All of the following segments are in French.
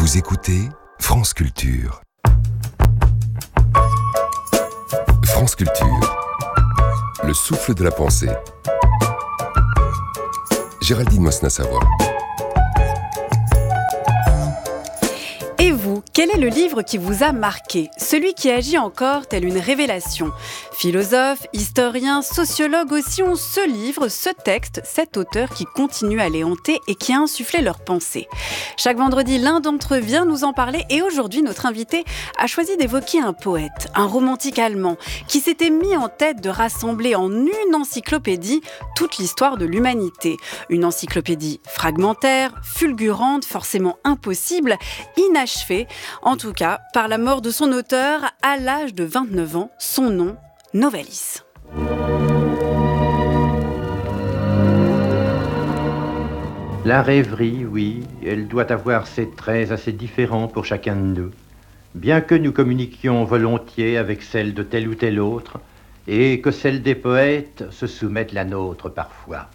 Vous écoutez France Culture. France Culture, le souffle de la pensée. Géraldine Mosna-Savoie. Et vous, quel est le livre qui vous a marqué ? Celui qui agit encore telle une révélation. Philosophe, historien, sociologue aussi ont ce livre, ce texte, cet auteur qui continue à les hanter et qui a insufflé leurs pensées. Chaque vendredi, l'un d'entre eux vient nous en parler et aujourd'hui, notre invité a choisi d'évoquer un poète, un romantique allemand, qui s'était mis en tête de rassembler en une encyclopédie toute l'histoire de l'humanité. Une encyclopédie fragmentaire, fulgurante, forcément impossible, inachevée, en tout cas par la mort de son auteur à l'âge de 29 ans, son nom, Novalis. La rêverie, oui, elle doit avoir ses traits assez différents pour chacun de nous. Bien que nous communiquions volontiers avec celle de tel ou tel autre, et que celle des poètes se soumette la nôtre parfois.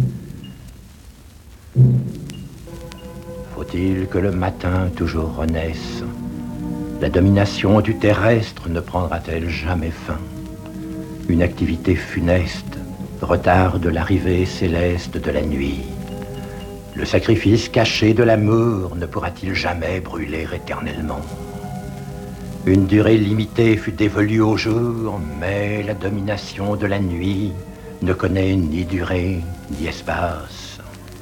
Faut-il que le matin toujours renaisse ? La domination du terrestre ne prendra-t-elle jamais fin ? Une activité funeste retarde l'arrivée céleste de la nuit. Le sacrifice caché de l'amour ne pourra-t-il jamais brûler éternellement ? Une durée limitée fut dévolue au jour, mais la domination de la nuit ne connaît ni durée ni espace.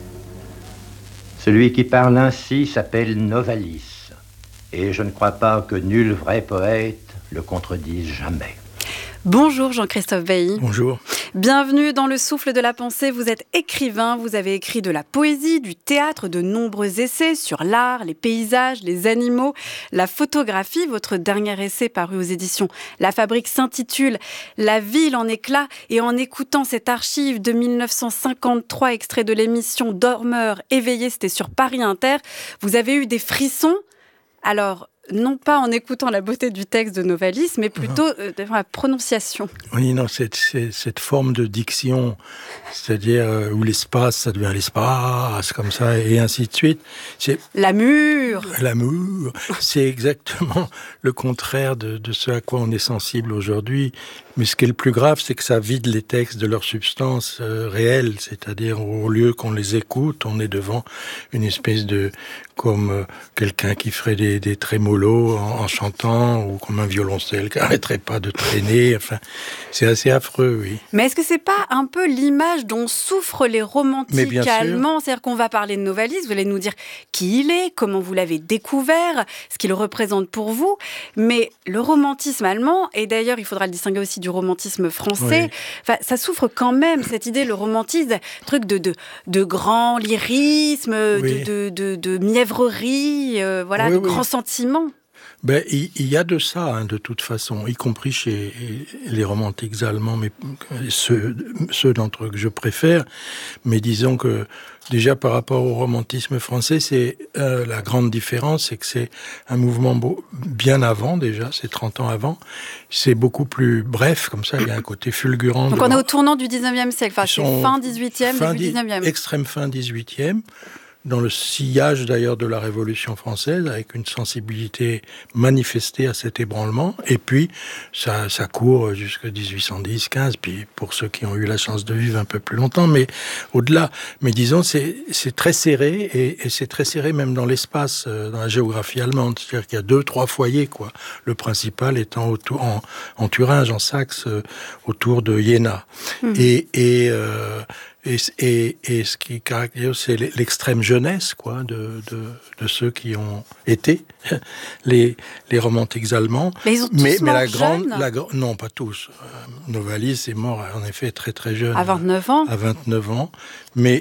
Celui qui parle ainsi s'appelle Novalis, et je ne crois pas que nul vrai poète le contredise jamais. Bonjour Jean-Christophe Bailly. Bonjour. Bienvenue dans le souffle de la pensée. Vous êtes écrivain, vous avez écrit de la poésie, du théâtre, de nombreux essais sur l'art, les paysages, les animaux, la photographie. Votre dernier essai paru aux éditions La Fabrique s'intitule « La ville en éclats » et en écoutant cette archive de 1953, extrait de l'émission Dormeur éveillé, c'était sur Paris Inter, vous avez eu des frissons. Alors, non pas en écoutant la beauté du texte de Novalis, mais plutôt dans la prononciation. Oui, non, cette forme de diction, c'est-à-dire où l'espace, ça devient l'espace, comme ça, et ainsi de suite. L'amour, c'est exactement le contraire de ce à quoi on est sensible aujourd'hui. Mais ce qui est le plus grave, c'est que ça vide les textes de leur substance réelle, c'est-à-dire au lieu qu'on les écoute, on est devant une espèce de... comme quelqu'un qui ferait des trémolos en chantant, ou comme un violoncelle qui n'arrêterait pas de traîner. Enfin, c'est assez affreux, oui. Mais est-ce que c'est pas un peu l'image dont souffrent les romantiques allemands ? C'est-à-dire qu'on va parler de Novalis, vous allez nous dire qui il est, comment vous l'avez découvert, ce qu'il représente pour vous. Mais le romantisme allemand, et d'ailleurs il faudra le distinguer aussi du romantisme français, oui. Enfin, ça souffre quand même, cette idée, le romantisme, truc de grand lyrisme, oui. de mièvrerie, voilà, de grands sentiments. Ben, il y a de ça, de toute façon, y compris chez les romantiques allemands, mais ceux d'entre eux que je préfère. Mais disons que, déjà par rapport au romantisme français, c'est la grande différence, c'est que c'est un mouvement bien avant, déjà, c'est 30 ans avant. C'est beaucoup plus bref, comme ça, il y a un côté fulgurant. Donc on est au tournant du 19e siècle, enfin, c'est fin 18e, début 19e. Extrême fin 18e. Dans le sillage d'ailleurs de la Révolution française, avec une sensibilité manifestée à cet ébranlement. Et puis, ça court jusqu'à 1810-15, puis pour ceux qui ont eu la chance de vivre un peu plus longtemps, mais au-delà. Mais disons, c'est très serré, et c'est très serré même dans l'espace, dans la géographie allemande. C'est-à-dire qu'il y a 2-3 foyers, quoi. Le principal étant en Thuringe, en Saxe, autour de Jena. Et ce qui caractérise, c'est l'extrême jeunesse, quoi, de ceux qui ont été les romantiques allemands. Mais ils ont tous morts jeunes. Non, pas tous. Novalis est mort, en effet, très très jeune. À 29 ans. À 29 ans. Mais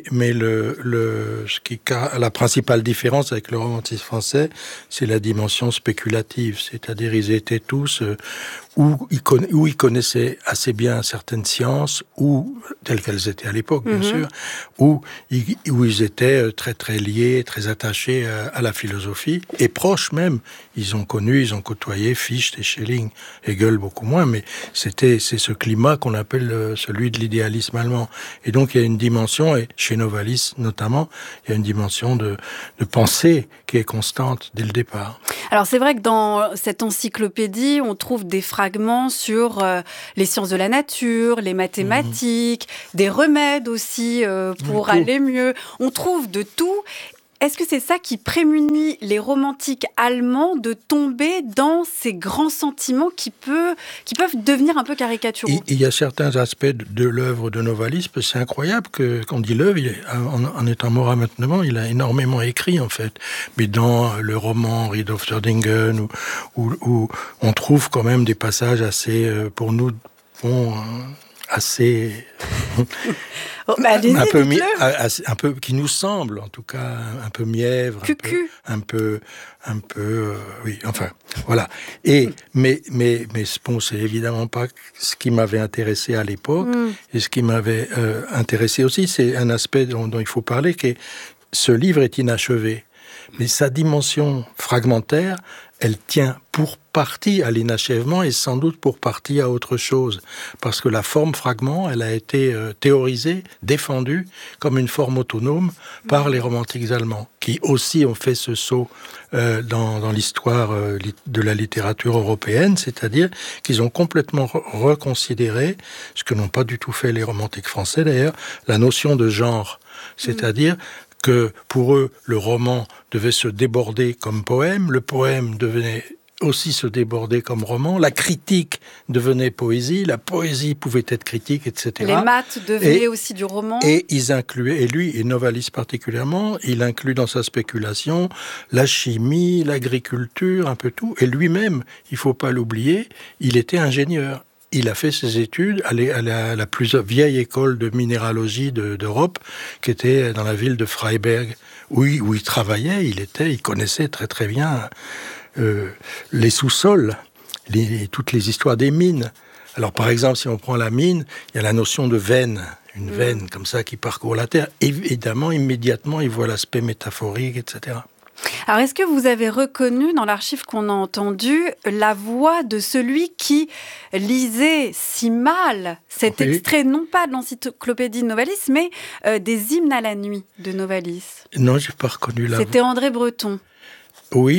la principale différence avec le romantisme français, c'est la dimension spéculative. C'est-à-dire, ils étaient tous... où ils connaissaient assez bien certaines sciences, ou telles qu'elles étaient à l'époque, bien sûr, où ils étaient très très liés, très attachés à la philosophie, et proches même. Ils ont côtoyé Fichte et Schelling, Hegel beaucoup moins, mais c'est ce climat qu'on appelle celui de l'idéalisme allemand. Et donc il y a une dimension, et chez Novalis notamment, il y a une dimension de pensée qui est constante dès le départ. Alors c'est vrai que dans cette encyclopédie, on trouve des fragments sur les sciences de la nature, les mathématiques, des remèdes aussi pour aller mieux. On trouve de tout. Est-ce que c'est ça qui prémunit les romantiques allemands de tomber dans ces grands sentiments qui peuvent devenir un peu caricaturaux ? Il y a certains aspects de l'œuvre de Novalis, c'est incroyable qu'on dit l'œuvre, en étant mort à maintenant, il a énormément écrit en fait. Mais dans le roman Ried of Zerdingen, où on trouve quand même des passages assez, pour nous, assez... un peu qui nous semble en tout cas un peu mièvre, un peu oui, enfin voilà. Mais bon, c'est évidemment pas ce qui m'avait intéressé à l'époque. Et ce qui m'avait intéressé aussi, c'est un aspect dont il faut parler, qui est ce livre est inachevé, mais sa dimension fragmentaire, elle tient pour partie à l'inachèvement et sans doute pour partie à autre chose. Parce que la forme fragment, elle a été théorisée, défendue comme une forme autonome par les romantiques allemands, qui aussi ont fait ce saut dans l'histoire de la littérature européenne, c'est-à-dire qu'ils ont complètement reconsidéré, ce que n'ont pas du tout fait les romantiques français d'ailleurs, la notion de genre. C'est-à-dire que pour eux, le roman devait se déborder comme poème, le poème devenait aussi se déborder comme roman, la critique devenait poésie, la poésie pouvait être critique, etc. Les maths devenaient aussi du roman. Et ils incluaient, et lui, et Novalis particulièrement, il inclut dans sa spéculation la chimie, l'agriculture, un peu tout, et lui-même, il ne faut pas l'oublier, il était ingénieur. Il a fait ses études à la plus vieille école de minéralogie d'Europe, qui était dans la ville de Freiberg, où il travaillait, il connaissait très très bien les sous-sols, toutes les histoires des mines. Alors par exemple, si on prend la mine, il y a la notion de veine, une veine comme ça qui parcourt la terre. Évidemment, immédiatement, il voit l'aspect métaphorique, etc. Alors, est-ce que vous avez reconnu dans l'archive qu'on a entendu la voix de celui qui lisait si mal cet extrait, non pas de l'encyclopédie de Novalis, mais des hymnes à la nuit de Novalis? Non, j'ai pas reconnu la voix. C'était André Breton. Oui,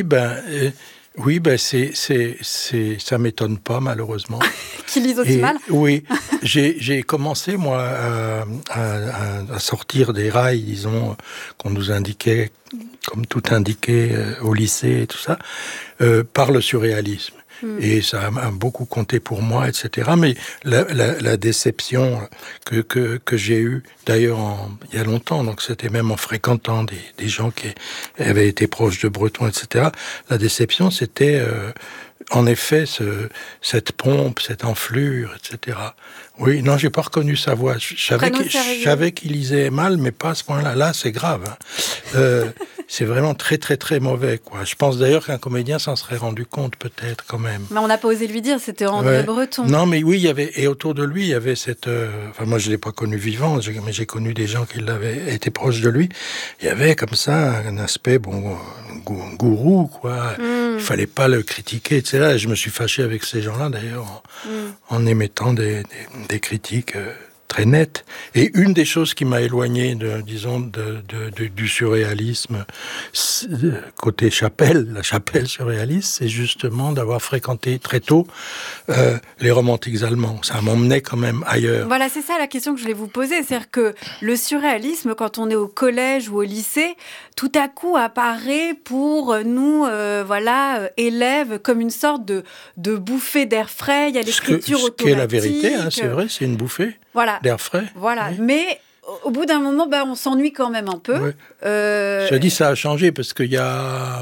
ça m'étonne pas, malheureusement. Qui lise aussi mal? Oui, j'ai commencé, moi, à sortir des rails, disons, qu'on nous indiquait, comme tout indiqué au lycée et tout ça, par le surréalisme. Et ça a beaucoup compté pour moi, etc. Mais la déception que j'ai eue, d'ailleurs, il y a longtemps, donc c'était même en fréquentant des gens qui avaient été proches de Breton, etc. La déception, c'était en effet cette pompe, cette enflure, etc. Oui, non, j'ai pas reconnu sa voix. Je savais qu'il lisait mal, mais pas à ce point-là. Là, c'est grave. C'est vraiment très, très, très mauvais, quoi. Je pense d'ailleurs qu'un comédien s'en serait rendu compte, peut-être, quand même. Mais on n'a pas osé lui dire, c'était André Breton. Non, mais oui, et autour de lui, il y avait cette... Enfin, moi, je l'ai pas connu vivant, mais j'ai connu des gens qui l'avaient été proches de lui. Il y avait, comme ça, un aspect, gourou, quoi. Il fallait pas le critiquer, etc. Et je me suis fâché avec ces gens-là, d'ailleurs, en émettant des critiques... très nette. Et une des choses qui m'a éloigné, du surréalisme côté Chapelle, la Chapelle surréaliste, c'est justement d'avoir fréquenté très tôt les romantiques allemands. Ça m'emmenait quand même ailleurs. Voilà, c'est ça la question que je voulais vous poser. C'est-à-dire que le surréalisme, quand on est au collège ou au lycée, tout à coup apparaît pour nous, élèves, comme une sorte de bouffée d'air frais. Il y a l'écriture automatique. Ce qui est la vérité, c'est vrai, c'est une bouffée. Voilà. D'air frais. Voilà, oui. Mais au bout d'un moment, on s'ennuie quand même un peu. Oui. Je dis, ça a changé parce qu'il y a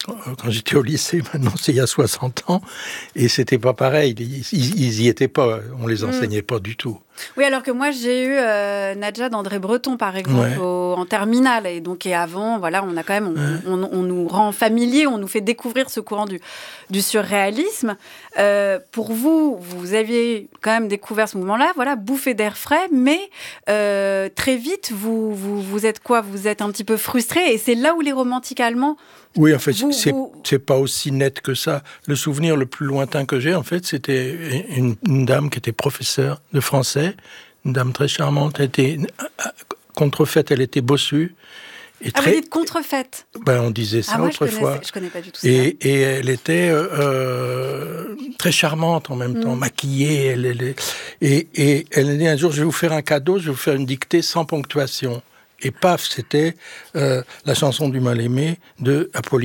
quand j'étais au lycée, maintenant c'est il y a 60 ans, et c'était pas pareil, ils y étaient pas, on les enseignait pas du tout. Oui, alors que moi j'ai eu Nadja d'André Breton par exemple en terminale, et avant, voilà, on a quand même, on nous rend familier, on nous fait découvrir ce courant du surréalisme. Pour vous, vous aviez quand même découvert ce mouvement-là, voilà, bouffée d'air frais, mais très vite vous êtes quoi ? Vous êtes un petit peu frustré, et c'est là où les romantiques allemands. Oui, en fait, c'est pas aussi net que ça. Le souvenir le plus lointain que j'ai, en fait, c'était une dame qui était professeure de français, une dame très charmante, elle était contrefaite, elle était bossue. Et vous dites contrefaite ? On disait ça autrefois. Je connais pas du tout ça. Et elle était très charmante en même temps, maquillée. Et elle a dit un jour, je vais vous faire un cadeau, je vais vous faire une dictée sans ponctuation. Et paf, c'était la chanson du mal-aimé de Apolline.